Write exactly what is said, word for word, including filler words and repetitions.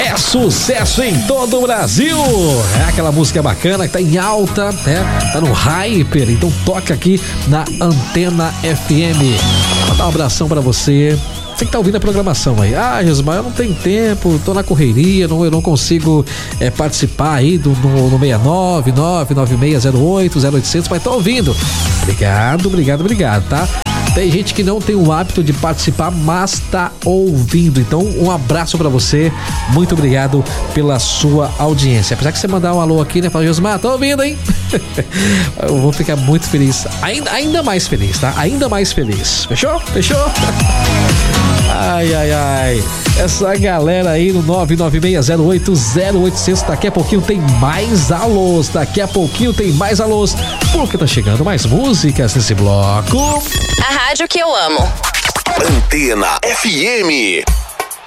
é sucesso em todo o Brasil. É aquela música bacana que tá em alta, né? Tá no hyper, então toca aqui na Antena F M. Vou dar um abração pra você. Você que tá ouvindo a programação aí. Ah, Jesmar, eu não tenho tempo, tô na correria, não, eu não consigo é, participar aí do, no, no seis nove nove nove seis zero oito zero oitocentos, mas tá ouvindo. Obrigado, obrigado, obrigado, tá? Tem gente que não tem o hábito de participar, mas tá ouvindo. Então, um abraço pra você. Muito obrigado pela sua audiência. Apesar que você mandar um alô aqui, né? Fala, Jesmar, tá ouvindo, hein? Eu vou ficar muito feliz. Ainda, ainda mais feliz, tá? Ainda mais feliz. Fechou? Fechou? Ai, ai, ai. Essa galera aí no nove nove seis zero oito zero oitocentos. Daqui a pouquinho tem mais alôs. Daqui a pouquinho tem mais alôs. Porque tá chegando mais músicas nesse bloco. A rádio que eu amo. Antena F M.